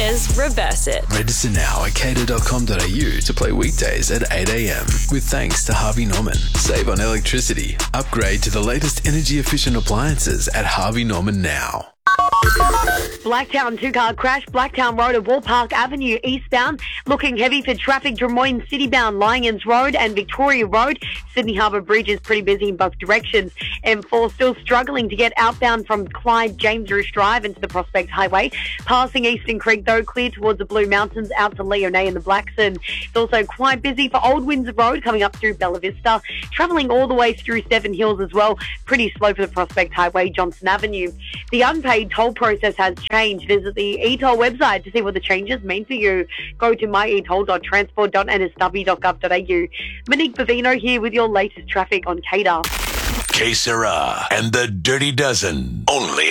Cater's Reverse It. Register now at cater.com.au to play weekdays at 8 a.m. with thanks to Harvey Norman. Save on electricity. Upgrade to the latest energy-efficient appliances at Harvey Norman now. Blacktown two-car crash, Blacktown Road at Wallpark Avenue eastbound. Looking heavy for traffic, Drummoyne City-bound Lyons Road and Victoria Road. Sydney Harbour Bridge is pretty busy in both directions. M4 still struggling to get outbound from Clyde James Roosh Drive into the Prospect Highway. Passing Eastern Creek, though, clear towards the Blue Mountains out to Leonay and the Blackson. It's also quite busy for Old Windsor Road coming up through Bella Vista. Travelling all the way through Seven Hills as well. Pretty slow for the Prospect Highway, Johnson Avenue. The unpaid toll process has changed. Visit the eToll website to see what the changes mean for you. Go to myetoll.transport.nsw.gov.au. Monique Bavino here with your latest traffic on Cater. Que Sera and the Dirty Dozen. Only